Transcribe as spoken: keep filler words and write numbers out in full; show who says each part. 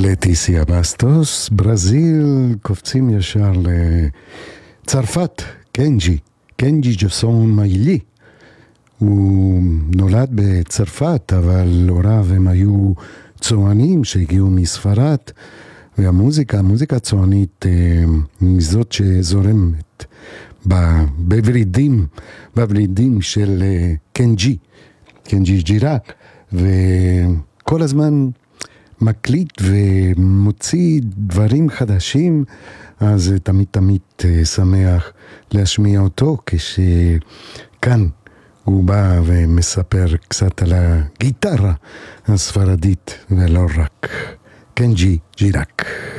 Speaker 1: לטיסיה בסטוס, ברזיל, קופצים ישר לצרפת, קנג'י, קנג'י ג'וסון מיילי. הוא נולד בצרפת, אבל הוריו הם היו צוענים שהגיעו מספרד, והמוזיקה, המוזיקה הצוענית, זאת שזורמת בברידים, בברידים של קנג'י, קנג'י ג'יראק, וכל הזמן מקליט ומוציא דברים חדשים, אז תמיד תמיד שמח להשמיע אותו, כשכאן הוא בא ומספר קצת על הגיטרה הספרדית ולא רק. קנג'י ג'יראק.